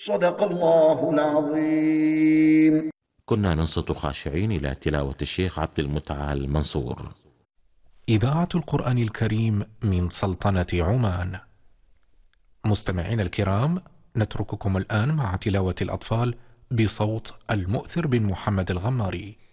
صدق الله العظيم. كنا ننصت خاشعين إلى تلاوة الشيخ عبد المتعال المنصور. إذاعة القرآن الكريم من سلطنة عمان. مستمعين الكرام، نترككم الآن مع تلاوة الأطفال بصوت المؤثر بن محمد الغماري.